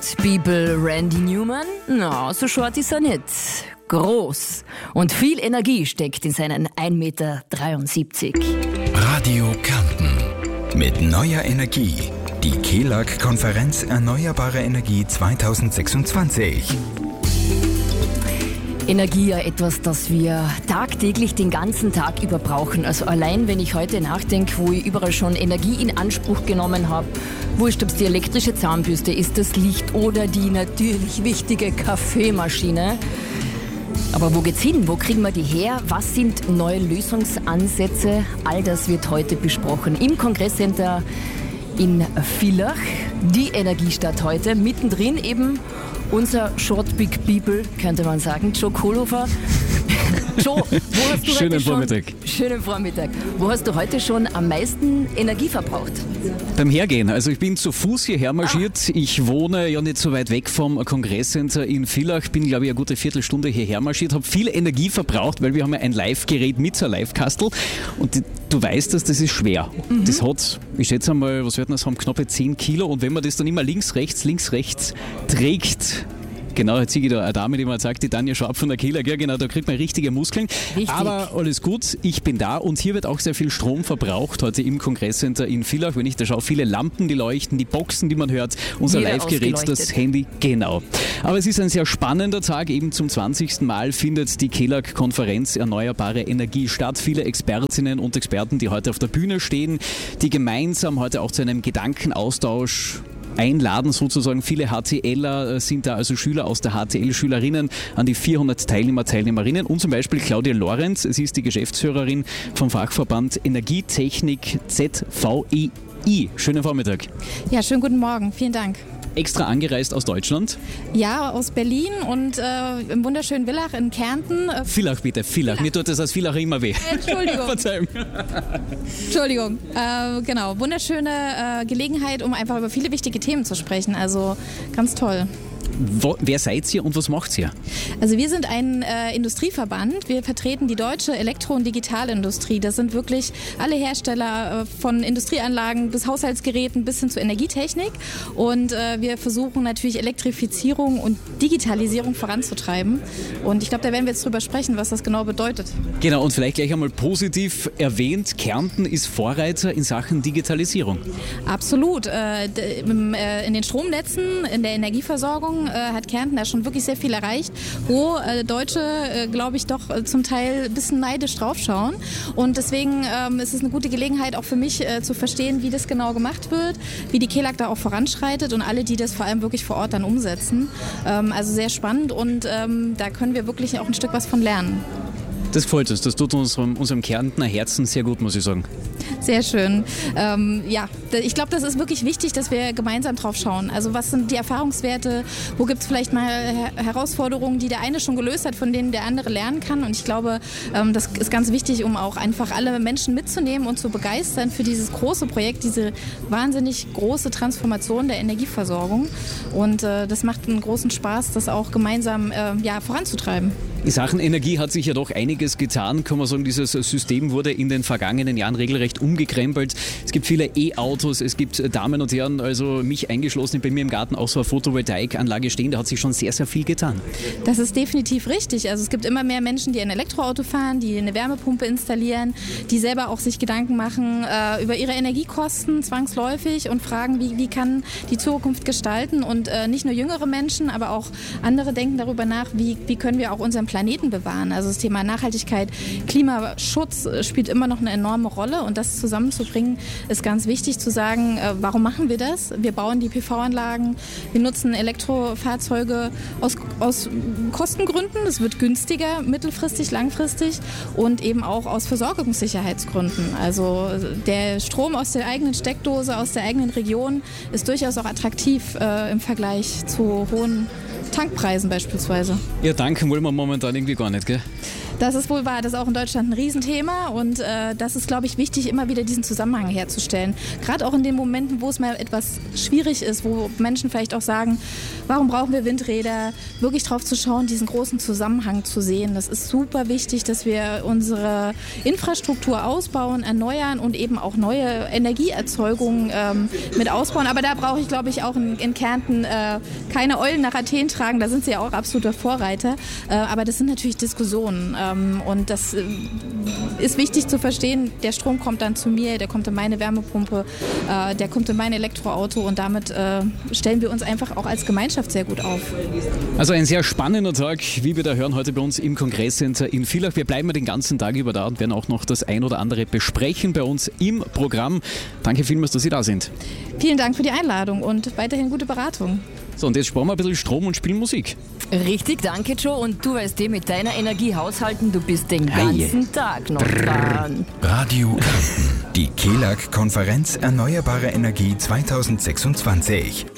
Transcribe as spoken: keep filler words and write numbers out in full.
Short-Bibel Randy Newman? Na, so short ist er nicht. Groß. Und viel Energie steckt in seinen ein Meter dreiundsiebzig. Radio Kärnten. Mit neuer Energie. Die Kelag-Konferenz Erneuerbare Energie zweitausendsechsundzwanzig. Energie ja etwas, das wir tagtäglich den ganzen Tag über brauchen. Also allein, wenn ich heute nachdenke, wo ich überall schon Energie in Anspruch genommen habe, wurscht, ob es die elektrische Zahnbürste ist, das Licht oder die natürlich wichtige Kaffeemaschine. Aber wo geht's hin? Wo kriegen wir die her? Was sind neue Lösungsansätze? All das wird heute besprochen im Kongresscenter in Villach. Die Energiestadt heute. Mittendrin eben unser Short Big People, könnte man sagen, Joe Kohlhofer. Joe, wo hast du Schönen heute schon, Vormittag. Schönen Vormittag. Wo hast du heute schon am meisten Energie verbraucht? Beim Hergehen. Also ich bin zu Fuß hierher marschiert. Ah. Ich wohne ja nicht so weit weg vom Kongresscenter in Villach. Bin, glaube ich, eine gute Viertelstunde hierher marschiert. Habe viel Energie verbraucht, weil wir haben ja ein Live-Gerät mit, so ein Live-Kastel. Und die, du weißt, dass das ist schwer. Mhm. Das hat, ich schätze mal, was wird das haben, knappe zehn Kilo. Und wenn man das dann immer links, rechts, links, rechts trägt, genau, jetzt sehe ich da eine Dame, die mir sagt, die Tanja Schwab von der Kelag, ja genau, da kriegt man richtige Muskeln. Richtig. Aber alles gut, ich bin da und hier wird auch sehr viel Strom verbraucht heute im Kongresscenter in Villach. Wenn ich da schaue, viele Lampen, die leuchten, die Boxen, die man hört, unser Live-Gerät, das Handy, genau. Aber es ist ein sehr spannender Tag, eben zum zwanzigsten Mal findet die Kelag-Konferenz Erneuerbare Energie statt. Viele Expertinnen und Experten, die heute auf der Bühne stehen, die gemeinsam heute auch zu einem Gedankenaustausch einladen sozusagen. Viele HTLer sind da, also Schüler aus der H T L-Schülerinnen, an die vierhundert Teilnehmer, Teilnehmerinnen und zum Beispiel Claudia Lorenz. Sie ist die Geschäftsführerin vom Fachverband Energietechnik Z V E I. Schönen Vormittag. Ja, schönen guten Morgen. Vielen Dank. Extra angereist aus Deutschland? Ja, aus Berlin und äh, im wunderschönen Villach in Kärnten. Villach bitte, Villach. Mir tut das als Villacher immer weh. Entschuldigung. Verzeihung. Entschuldigung. Äh, genau, wunderschöne äh, Gelegenheit, um einfach über viele wichtige Themen zu sprechen. Also ganz toll. Wo, wer seid ihr und was macht ihr? Also wir sind ein äh, Industrieverband. Wir vertreten die deutsche Elektro- und Digitalindustrie. Das sind wirklich alle Hersteller äh, von Industrieanlagen bis Haushaltsgeräten bis hin zur Energietechnik. Und äh, wir versuchen natürlich Elektrifizierung und Digitalisierung voranzutreiben. Und ich glaube, da werden wir jetzt drüber sprechen, was das genau bedeutet. Genau, und vielleicht gleich einmal positiv erwähnt, Kärnten ist Vorreiter in Sachen Digitalisierung. Absolut. Äh, d- äh, in den Stromnetzen, in der Energieversorgung hat Kärnten da schon wirklich sehr viel erreicht, wo äh, Deutsche, äh, glaube ich, doch äh, zum Teil ein bisschen neidisch draufschauen. Und deswegen ähm, ist es eine gute Gelegenheit auch für mich äh, zu verstehen, wie das genau gemacht wird, wie die Kelag da auch voranschreitet und alle, die das vor allem wirklich vor Ort dann umsetzen. Ähm, also sehr spannend und ähm, da können wir wirklich auch ein Stück was von lernen. Das gefällt uns, das tut unserem, unserem Kärntner Herzen sehr gut, muss ich sagen. Sehr schön. Ähm, ja, ich glaube, das ist wirklich wichtig, dass wir gemeinsam drauf schauen. Also was sind die Erfahrungswerte? Wo gibt es vielleicht mal Her- Herausforderungen, die der eine schon gelöst hat, von denen der andere lernen kann? Und ich glaube, ähm, das ist ganz wichtig, um auch einfach alle Menschen mitzunehmen und zu begeistern für dieses große Projekt, diese wahnsinnig große Transformation der Energieversorgung. Und äh, das macht einen großen Spaß, das auch gemeinsam äh, ja, voranzutreiben. In Sachen Energie hat sich ja doch einiges getan, kann man sagen, dieses System wurde in den vergangenen Jahren regelrecht umgekrempelt. Es gibt viele E-Autos, es gibt, Damen und Herren, also mich eingeschlossen, bei mir im Garten auch so eine Photovoltaikanlage stehen, da hat sich schon sehr, sehr viel getan. Das ist definitiv richtig. Also es gibt immer mehr Menschen, die ein Elektroauto fahren, die eine Wärmepumpe installieren, die selber auch sich Gedanken machen äh, über ihre Energiekosten zwangsläufig und fragen, wie, wie kann die Zukunft gestalten. Und äh, nicht nur jüngere Menschen, aber auch andere denken darüber nach, wie, wie können wir auch unseren Planeten bewahren. Also das Thema Nachhaltigkeit, Klimaschutz spielt immer noch eine enorme Rolle und das zusammenzubringen ist ganz wichtig zu sagen, äh, warum machen wir das? Wir bauen die P V-Anlagen, wir nutzen Elektrofahrzeuge aus, aus Kostengründen, es wird günstiger, mittelfristig, langfristig und eben auch aus Versorgungssicherheitsgründen. Also der Strom aus der eigenen Steckdose, aus der eigenen Region ist durchaus auch attraktiv äh, im Vergleich zu hohen Tankpreisen beispielsweise. Ja, tanken wollen wir momentan irgendwie gar nicht, gell? Das ist wohl wahr, das ist auch in Deutschland ein Riesenthema und äh, das ist, glaube ich, wichtig, immer wieder diesen Zusammenhang herzustellen. Gerade auch in den Momenten, wo es mal etwas schwierig ist, wo Menschen vielleicht auch sagen, warum brauchen wir Windräder, wirklich drauf zu schauen, diesen großen Zusammenhang zu sehen. Das ist super wichtig, dass wir unsere Infrastruktur ausbauen, erneuern und eben auch neue Energieerzeugungen ähm, mit ausbauen. Aber da brauche ich, glaube ich, auch in, in Kärnten äh, keine Eulen nach Athen tragen, da sind sie ja auch absoluter Vorreiter. Äh, aber das sind natürlich Diskussionen. Und das ist wichtig zu verstehen, der Strom kommt dann zu mir, der kommt in meine Wärmepumpe, der kommt in mein Elektroauto und damit stellen wir uns einfach auch als Gemeinschaft sehr gut auf. Also ein sehr spannender Tag, wie wir da hören, heute bei uns im Kongresscenter in Villach. Wir bleiben den ganzen Tag über da und werden auch noch das ein oder andere besprechen bei uns im Programm. Danke vielmals, dass Sie da sind. Vielen Dank für die Einladung und weiterhin gute Beratung. So, und jetzt sparen wir ein bisschen Strom und spielen Musik. Richtig, danke Joe. Und du weißt eh, mit deiner Energie haushalten, du bist den ganzen Tag noch dran. Radio Kärnten. Die Kelag-Konferenz Erneuerbare Energie zwanzig sechsundzwanzig.